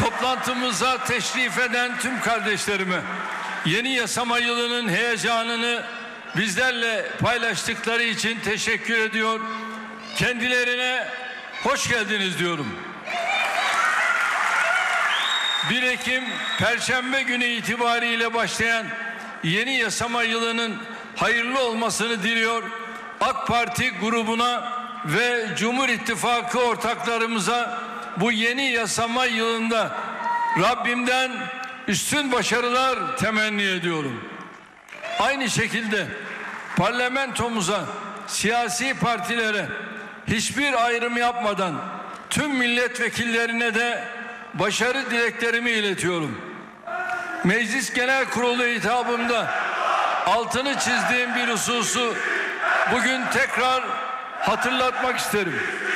Toplantımıza teşrif eden tüm kardeşlerime yeni yasama yılının heyecanını bizlerle paylaştıkları için teşekkür ediyor. Kendilerine hoş geldiniz diyorum. 1 Ekim Perşembe günü itibariyle başlayan yeni yasama yılının hayırlı olmasını diliyor. AK Parti grubuna ve Cumhur İttifakı ortaklarımıza bu yeni yasama yılında Rabbimden üstün başarılar temenni ediyorum. Aynı şekilde parlamentomuza, siyasi partilere hiçbir ayrım yapmadan tüm milletvekillerine de başarı dileklerimi iletiyorum. Meclis Genel Kurulu hitabımda altını çizdiğim bir hususu bugün tekrar hatırlatmak isterim.